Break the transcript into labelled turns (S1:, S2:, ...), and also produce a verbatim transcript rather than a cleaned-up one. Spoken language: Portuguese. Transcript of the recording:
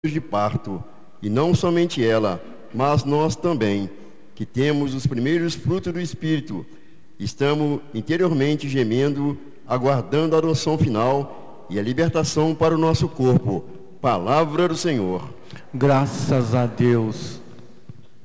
S1: de parto, e não somente ela, mas nós também, que temos os primeiros frutos do Espírito, estamos interiormente gemendo, aguardando a adoção final e a libertação para o nosso corpo. Palavra do Senhor.
S2: Graças a Deus.